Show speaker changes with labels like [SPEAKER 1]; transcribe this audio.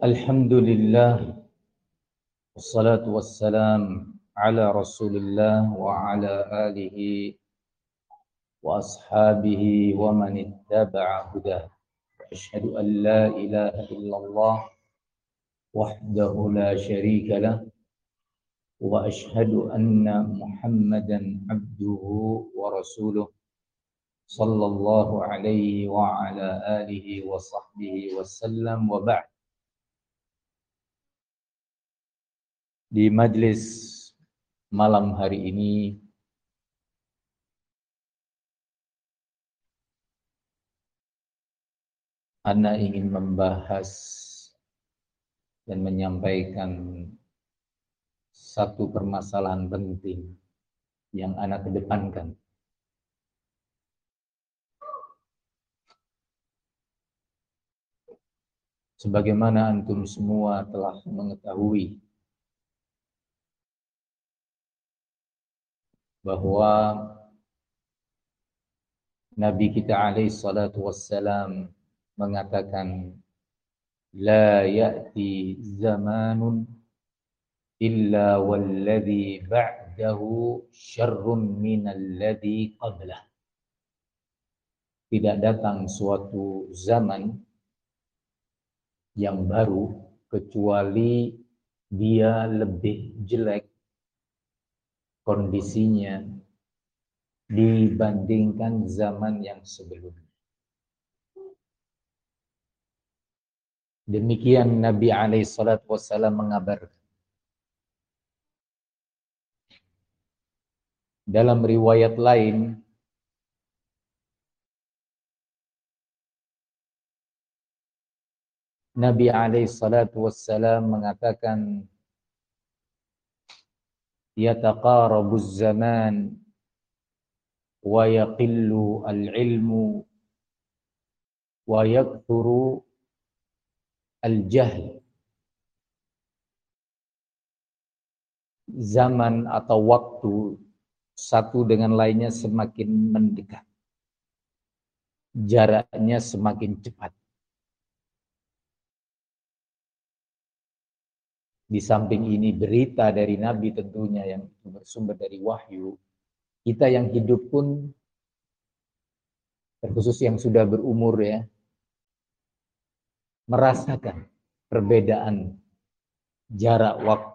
[SPEAKER 1] Alhamdulillah, wassalatu wassalam ala rasulillah wa ala alihi wa ashabihi wa man ittaba'a hudah. Wa ashhadu an la ilaha illallah wahdahu la syarika lah wa ashhadu anna muhammadan abduhu wa rasuluh sallallahu alaihi wa ala alihi wa sahbihi wasallam wa ba'd. Di majlis malam hari ini Ana ingin membahas dan menyampaikan satu permasalahan penting yang Ana kedepankan. Sebagaimana antum semua telah mengetahui bahwa Nabi kita alaihi salatu wassalam mengatakan la ya'ti zamanun illa walladhi ba'dahu syarrun minalladhi qablah. Tidak datang suatu zaman yang baru kecuali dia lebih jelek kondisinya dibandingkan zaman yang sebelumnya. Demikian Nabi alaihi salatu wassalam mengabarkan. Dalam riwayat lain Nabi alaihi salatu wassalam mengatakan yataqarabuz zaman wa yaqillu al-ilmu wa yakthuru al-jahl. Zaman atau waktu satu dengan lainnya semakin mendekat, jaraknya semakin cepat. Di samping ini berita dari Nabi tentunya yang bersumber dari wahyu. Kita yang hidup pun, terkhusus yang sudah berumur ya, merasakan perbedaan jarak waktu